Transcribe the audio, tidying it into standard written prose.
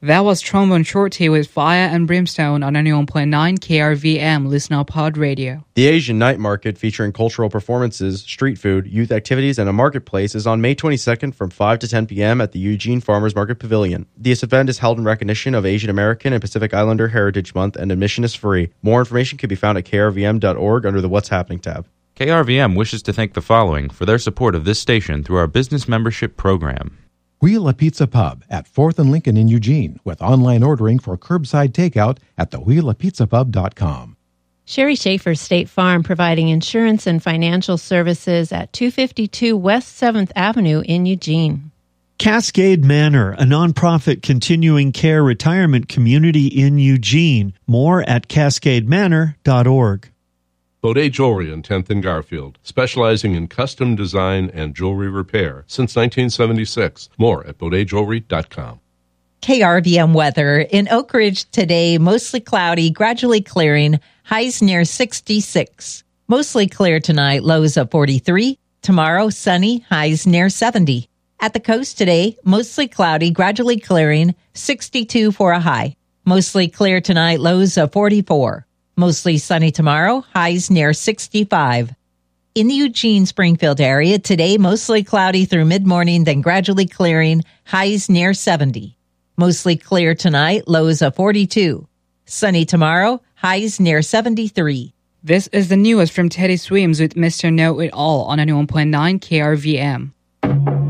That was Trombone Shorty with Fire and Brimstone on 91.9 KRVM, Listener Pod Radio. The Asian Night Market, featuring cultural performances, street food, youth activities, and a marketplace, is on May 22nd from 5 to 10 p.m. at the Eugene Farmers Market Pavilion. This event is held in recognition of Asian American and Pacific Islander Heritage Month, and admission is free. More information can be found at krvm.org under the What's Happening tab. KRVM wishes to thank the following for their support of this station through our business membership program. Wheel a Pizza Pub at 4th and Lincoln in Eugene, with online ordering for curbside takeout at thewheelapizzapub.com. Sherry Schaefer State Farm, providing insurance and financial services at 252 West 7th Avenue in Eugene. Cascade Manor, a nonprofit continuing care retirement community in Eugene. More at cascademanor.org. Baudet Jewelry on 10th and Garfield, specializing in custom design and jewelry repair since 1976. More at baudetjewelry.com. KRVM weather. In Oak Ridge today, mostly cloudy, gradually clearing, highs near 66. Mostly clear tonight, lows of 43. Tomorrow, sunny, highs near 70. At the coast today, mostly cloudy, gradually clearing, 62 for a high. Mostly clear tonight, lows of 44. Mostly sunny tomorrow, highs near 65. In the Eugene-Springfield area, today mostly cloudy through mid-morning, then gradually clearing, highs near 70. Mostly clear tonight, lows of 42. Sunny tomorrow, highs near 73. This is the newest from Teddy Swims with Mr. Know It All on 91.9 KRVM.